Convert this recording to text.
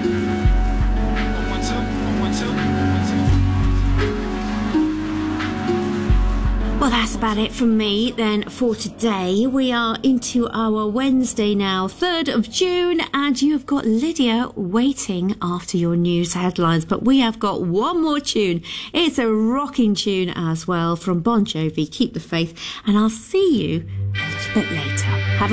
Well, that's about it from me then for today. We are into our Wednesday now, 3rd of June, and you've got Lydia waiting after your news headlines. But we have got one more tune. It's a rocking tune as well from Bon Jovi, Keep the Faith, and I'll see you a little bit later. Have a